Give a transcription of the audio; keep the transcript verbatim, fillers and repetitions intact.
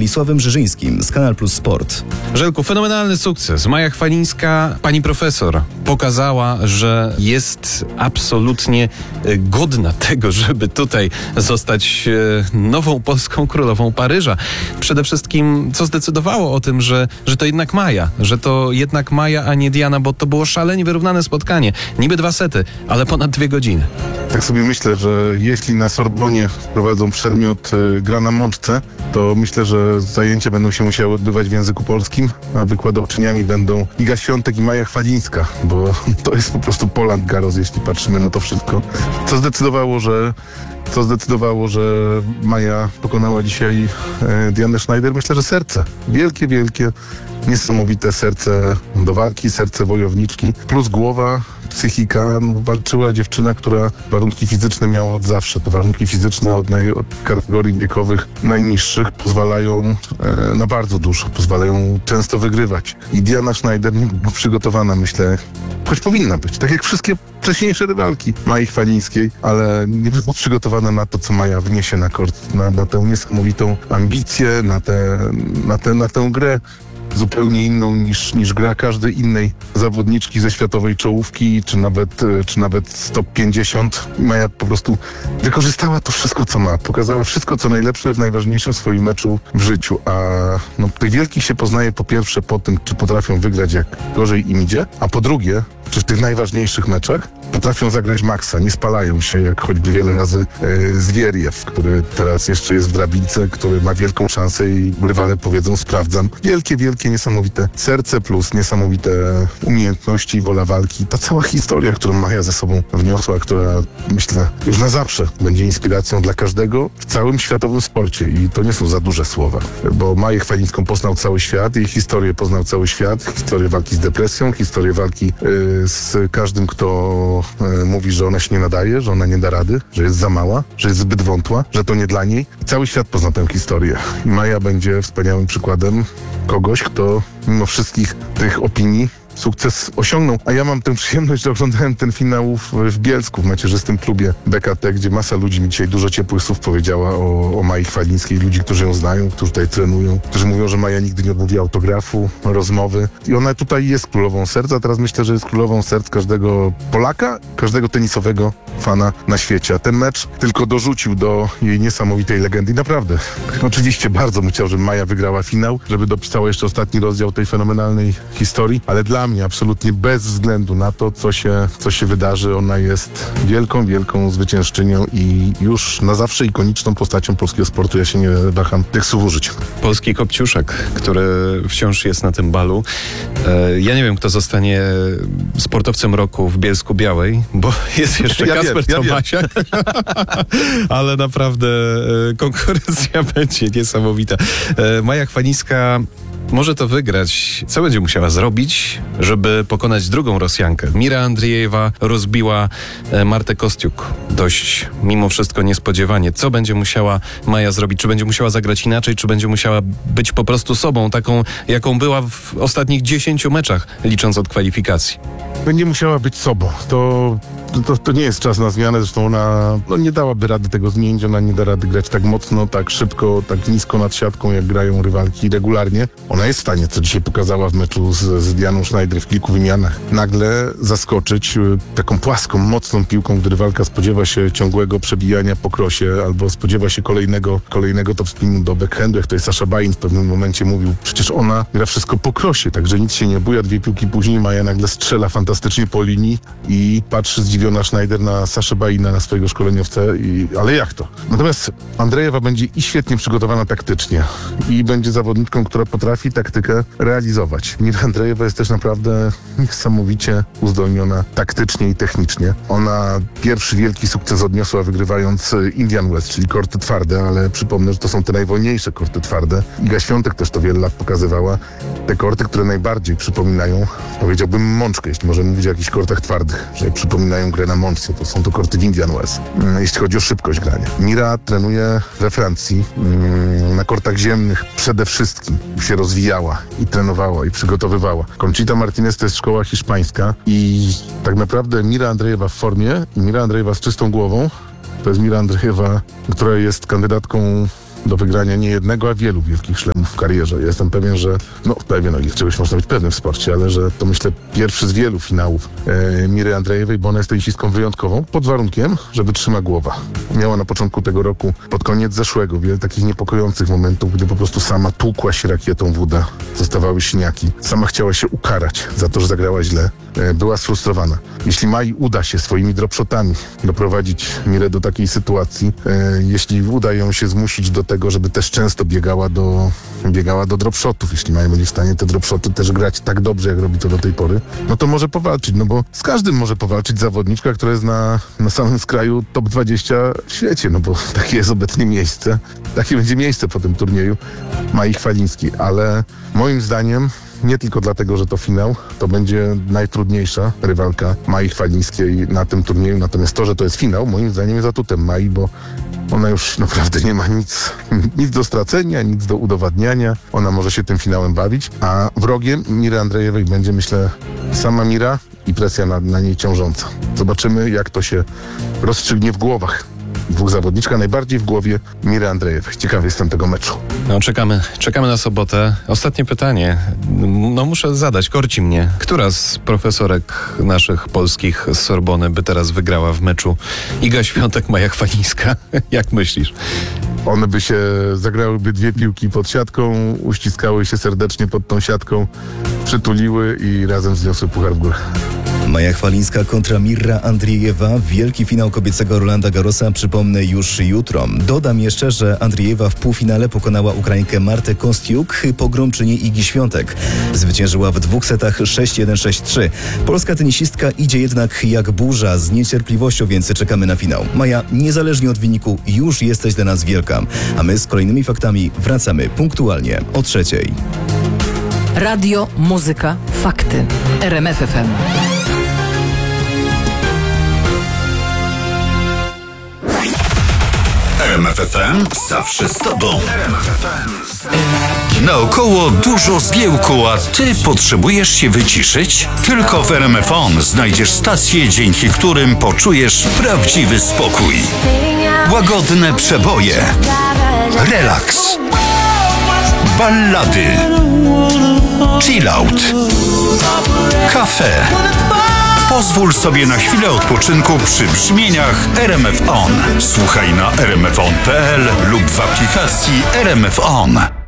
Wisławem Brzeżyńskim z Kanal Plus Sport. Żelku, fenomenalny sukces. Maja Chwalińska, pani profesor, pokazała, że jest absolutnie godna tego, żeby tutaj zostać nową polską królową Paryża. Przede wszystkim, co zdecydowało o tym, że, że to jednak Maja, że to jednak Maja, a nie Diana, bo to było szalenie wyrównane spotkanie. Niby dwa sety, ale ponad dwie godziny. Tak sobie myślę, że jeśli na Sorbonie wprowadzą przedmiot y, gra na mączce, to myślę, że zajęcia będą się musiały odbywać w języku polskim, a wykładowczyniami będą Iga Świątek i Maja Chwalińska, bo to jest po prostu Poland Garros, jeśli patrzymy na to wszystko. Co zdecydowało, że Co zdecydowało, że Maja pokonała dzisiaj e, Dianę Schneider? Myślę, że serce. Wielkie, wielkie, niesamowite serce do walki, serce wojowniczki, plus głowa, psychika. No, walczyła dziewczyna, która warunki fizyczne miała od zawsze. Te warunki fizyczne od, naj, od kategorii wiekowych najniższych pozwalają e, na bardzo dużo, pozwalają często wygrywać. I Diana Schneider nie była przygotowana, myślę, choć powinna być, tak jak wszystkie wcześniejsze rywalki Mai Chwalińskiej, ale nie była przygotowana na to, co Maja wniesie na kort, na, na tę niesamowitą ambicję, na, te, na, te, na tę grę zupełnie inną niż, niż gra każdej innej zawodniczki ze światowej czołówki, czy nawet, czy nawet z top pięćdziesiąt. Maja po prostu wykorzystała to wszystko, co ma. Pokazała wszystko, co najlepsze w najważniejszym swoim meczu w życiu. A no, tych wielkich się poznaje po pierwsze po tym, czy potrafią wygrać, jak gorzej im idzie, a po drugie, czy w tych najważniejszych meczach potrafią zagrać maksa, nie spalają się, jak choćby wiele razy e, Zwieriew, który teraz jeszcze jest w drabince, który ma wielką szansę i rywale powiedzą, sprawdzam. Wielkie, wielkie, niesamowite serce plus niesamowite umiejętności i wola walki. Ta cała historia, którą Maja ze sobą wniosła, która myślę już na zawsze będzie inspiracją dla każdego w całym światowym sporcie i to nie są za duże słowa, bo Maję Chwalińską poznał cały świat, jej historię poznał cały świat, historię walki z depresją, historię walki e, z każdym, kto mówi, że ona się nie nadaje, że ona nie da rady, że jest za mała, że jest zbyt wątła, że to nie dla niej. Cały świat pozna tę historię. I Maja będzie wspaniałym przykładem kogoś, kto mimo wszystkich tych opinii sukces osiągnął. A ja mam tę przyjemność, że oglądałem ten finał w, w Bielsku, w macierzystym klubie B K T, gdzie masa ludzi mi dzisiaj dużo ciepłych słów powiedziała o, o Mai Chwalińskiej. Ludzi, którzy ją znają, którzy tutaj trenują, którzy mówią, że Maja nigdy nie odmówi autografu, rozmowy. I ona tutaj jest królową serca. Teraz myślę, że jest królową serc każdego Polaka, każdego tenisowego fana na świecie. A ten mecz tylko dorzucił do jej niesamowitej legendy. I naprawdę, oczywiście bardzo bym chciał, żeby Maja wygrała finał, żeby dopisała jeszcze ostatni rozdział tej fenomenalnej historii, ale dla mnie absolutnie bez względu na to, co się, co się wydarzy, ona jest wielką, wielką zwyciężczynią i już na zawsze ikoniczną postacią polskiego sportu. Ja się nie waham tych słów użyć. Polski Kopciuszek, który wciąż jest na tym balu. E, ja nie wiem, kto zostanie sportowcem roku w Bielsku Białej, bo jest jeszcze ja Kasper wiem, ja Tomasiak. Ale naprawdę e, konkurencja będzie niesamowita. E, Maja Chwalińska może to wygrać. Co będzie musiała zrobić, żeby pokonać drugą Rosjankę? Mira Andriejewa rozbiła e, Martę Kostiuk dość mimo wszystko niespodziewanie. Co będzie musiała Maja zrobić? Czy będzie musiała zagrać inaczej? Czy będzie musiała być po prostu sobą, taką jaką była w ostatnich dziesięciu meczach, licząc od kwalifikacji? Będzie musiała być sobą. To, to, to nie jest czas na zmianę, zresztą ona no, nie dałaby rady tego zmienić, ona nie da rady grać tak mocno, tak szybko, tak nisko nad siatką, jak grają rywalki regularnie. Ona jest w stanie, co dzisiaj pokazała w meczu z, z Dianą Schneider w kilku wymianach, nagle zaskoczyć taką płaską, mocną piłką, gdy rywalka spodziewa się ciągłego przebijania po krosie albo spodziewa się kolejnego, kolejnego topspinu do backhandu, jak to jest Sasha Bain w pewnym momencie mówił, przecież ona gra wszystko po krosie, także nic się nie buja, dwie piłki później Maja nagle strzela fantastycznie po linii i patrzy zdziwiona Schneider na Saszę Baina, na swojego szkoleniowca, i, ale jak to? Natomiast Andrejewa będzie i świetnie przygotowana taktycznie i będzie zawodniczką, która potrafi taktykę realizować. Mira Andrejewa jest też naprawdę niesamowicie uzdolniona taktycznie i technicznie. Ona pierwszy wielki sukces odniosła wygrywając Indian Wells, czyli korty twarde, ale przypomnę, że to są te najwolniejsze korty twarde. Iga Świątek też to wiele lat pokazywała. Te korty, które najbardziej przypominają, powiedziałbym, mączkę, jeśli możemy mówić o jakichś kortach twardych, że przypominają grę na mączce, to są to korty w Indian Wells, jeśli chodzi o szybkość grania. Mira trenuje we Francji, na kortach ziemnych przede wszystkim się rozwijała i trenowała i przygotowywała. Conchita Martinez to jest szkoła hiszpańska i tak naprawdę Mira Andrejewa w formie i Mira Andrejewa z czystą głową to jest Mira Andrejewa, która jest kandydatką do wygrania nie jednego, a wielu wielkich szlemów w karierze. Ja jestem pewien, że, no pewien, no i czegoś można być pewnym w sporcie, ale że to myślę pierwszy z wielu finałów e, Miry Andrejewej, bo ona jest tenisistką wyjątkową, pod warunkiem, że wytrzyma głowa. Miała na początku tego roku, pod koniec zeszłego, wiele takich niepokojących momentów, gdy po prostu sama tłukła się rakietą w uda, zostawały siniaki. Sama chciała się ukarać za to, że zagrała źle. E, była sfrustrowana. Jeśli Mai uda się swoimi dropshotami doprowadzić Mirę do takiej sytuacji, e, jeśli uda ją się zmusić do tego, żeby też często biegała do, biegała do dropshotów, jeśli Maja będzie w stanie te dropshoty też grać tak dobrze, jak robi to do tej pory, no to może powalczyć, no bo z każdym może powalczyć zawodniczka, która jest na, na samym skraju top dwadzieścia w świecie, no bo takie jest obecnie miejsce, takie będzie miejsce po tym turnieju Mai Chwalińskiej, ale moim zdaniem nie tylko dlatego, że to finał, to będzie najtrudniejsza rywalka Mai Chwalińskiej na tym turnieju. Natomiast to, że to jest finał, moim zdaniem jest atutem Mai, bo ona już naprawdę nie ma nic, nic do stracenia, nic do udowadniania. Ona może się tym finałem bawić, a wrogiem Miry Andrejewej będzie, myślę, sama Mira i presja na, na niej ciążąca. Zobaczymy, jak to się rozstrzygnie w głowach dwóch zawodniczka, najbardziej w głowie Miry Andrejewej. Ciekawy jestem tego meczu. No, czekamy, czekamy na sobotę. Ostatnie pytanie. No muszę zadać, korci mnie. Która z profesorek naszych polskich z Sorbony by teraz wygrała w meczu Iga Świątek, Maja Chwalińska? Jak myślisz? One by się zagrałyby dwie piłki pod siatką, uściskały się serdecznie pod tą siatką, przytuliły i razem wzniosły puchar w górę. Maja Chwalińska kontra Mirra Andriejewa. Wielki finał kobiecego Rolanda Garrosa przypomnę już jutro. Dodam jeszcze, że Andriejewa w półfinale pokonała Ukrainkę Martę Kostiuk, pogromczynię Igi Świątek. Zwyciężyła w dwóch setach sześć jeden sześć trzy. Polska tenisistka idzie jednak jak burza, z niecierpliwością, więc czekamy na finał. Maja, niezależnie od wyniku, już jesteś dla nas wielka. A my z kolejnymi faktami wracamy punktualnie o trzeciej. Radio, muzyka, fakty. R M F F M. R M F F M zawsze z tobą. Naokoło dużo zgiełku, a ty potrzebujesz się wyciszyć? Tylko w R M F On znajdziesz stacje, dzięki którym poczujesz prawdziwy spokój. Łagodne przeboje, relaks, ballady, chillout, kafe. Pozwól sobie na chwilę odpoczynku przy brzmieniach R M F On. Słuchaj na r m f on kropka p l lub w aplikacji R M F On.